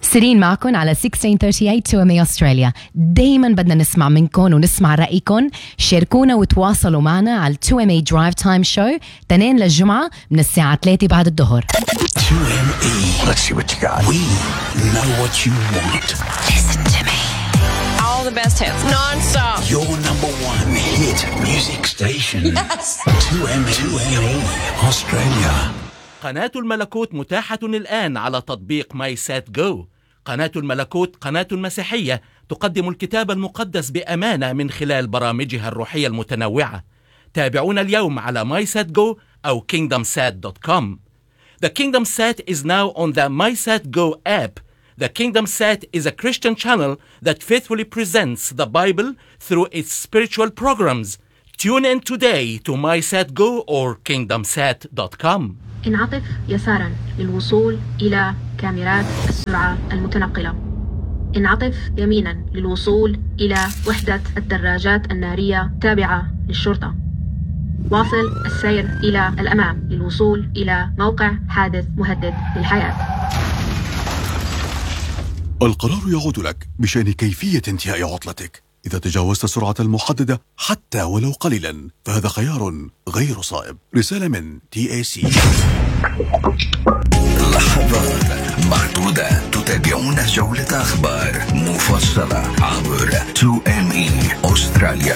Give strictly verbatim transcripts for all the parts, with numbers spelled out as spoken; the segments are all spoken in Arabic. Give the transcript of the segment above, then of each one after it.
سيرين معكم على ستة عشر ثلاثة وثلاثين تو إم إيه أستراليا. دايما بدنا نسمع منكم ونسمع رأيكم. شاركونا وتواصلوا معنا على تو إم إيه Drive Time Show تنين للجمعة من الساعة ثلاثة بعد الظهر. تو إم إيه. Let's see what you got. We know what you want. Listen to me. All the best hits, non-stop. Your number one hit music station. Yes. تو إم إيه Australia. قناة الملكوت متاحة الآن على تطبيق ماي سات جو. قناة الملكوت قناة مسيحية تقدم الكتاب المقدس بأمانة من خلال برامجها الروحية المتنوعة. تابعونا اليوم على ماي سات جو أو كينغدم سات دوت كوم. The Kingdom Sat is now on the MySatGo app. The Kingdom Sat is a Christian channel that faithfully presents the Bible through its spiritual programs. Tune in today to MySatGo or kingdom sat dot com. انعطف يسارا للوصول إلى كاميرات السرعة المتنقلة. انعطف يمينا للوصول إلى وحدة الدراجات النارية التابعة للشرطة. واصل السير إلى الأمام للوصول إلى موقع حادث مهدد للحياة. القرار يعود لك بشأن كيفية انتهاء عطلتك. إذا تجاوزت السرعة المحددة حتى ولو قليلا فهذا خيار غير صائب. رسالة من تي إيه سي. لحظات محدودة تتابعون جولة أخبار مفصلة عبر تو إم إيه أستراليا.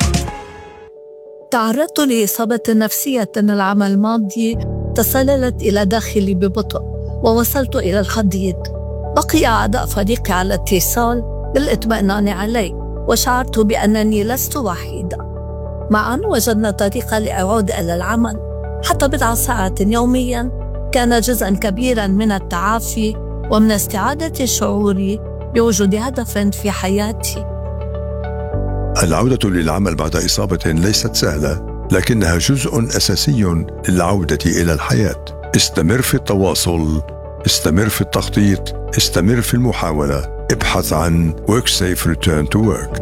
تعرضت لإصابة نفسية العام الماضي تسللت إلى داخلي ببطء ووصلت إلى الحضيض. بقي أعضاء فريقي على اتصال للإطمئنان علي وشعرت بأنني لست وحيدة. معا وجدنا طريقة لأعود إلى العمل. حتى بضع ساعات يوميا كان جزءا كبيرا من التعافي ومن استعادة شعوري بوجود هدف في حياتي. العودة للعمل بعد إصابة ليست سهلة، لكنها جزء أساسي للعودة إلى الحياة. استمر في التواصل، استمر في التخطيط، استمر في المحاولة. ابحث عن WorkSafe Return to Work.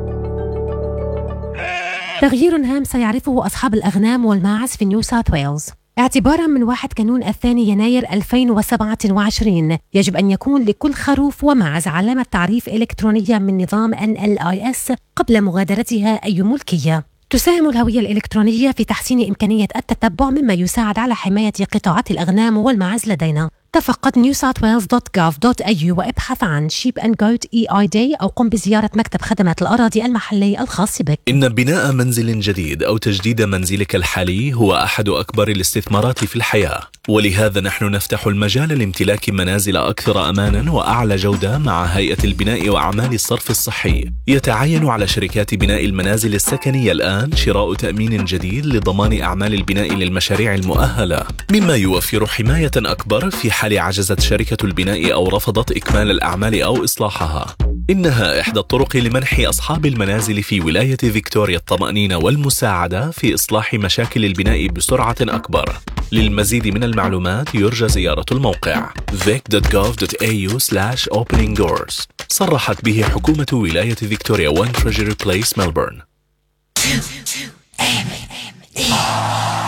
تغيير هام سيعرفه أصحاب الأغنام والماعز في نيو ساوث ويلز. اعتباراً من واحد كانون الثاني يناير ألفين وسبعة وعشرين يجب أن يكون لكل خروف وماعز علامة تعريف إلكترونية من نظام إن إل آي إس قبل مغادرتها أي ملكية. تساهم الهوية الإلكترونية في تحسين إمكانية التتبع مما يساعد على حماية قطاعات الأغنام والماعز لدينا. تفقد نيو ساوث ويلز دوت جوف دوت إيه يو وابحث عن Sheep and Goat إي آي Day أو قم بزيارة مكتب خدمات الأراضي المحلي الخاص بك. إن بناء منزل جديد أو تجديد منزلك الحالي هو أحد أكبر الاستثمارات في الحياة، ولهذا نحن نفتح المجال لامتلاك منازل أكثر أمانا وأعلى جودة مع هيئة البناء وأعمال الصرف الصحي. يتعين على شركات بناء المنازل السكنية الآن شراء تأمين جديد لضمان أعمال البناء للمشاريع المؤهلة، مما يوفر حماية أكبر في حال عجزت شركة البناء أو رفضت إكمال الأعمال أو إصلاحها. إنها إحدى الطرق لمنح أصحاب المنازل في ولاية فيكتوريا الطمأنينة والمساعدة في إصلاح مشاكل البناء بسرعة أكبر. للمزيد من المعلومات يرجى زيارة الموقع vic دوت gov دوت إيه يو سلاش opening doors. صرحت به حكومة ولاية فيكتوريا one Treasury Place ملبورن.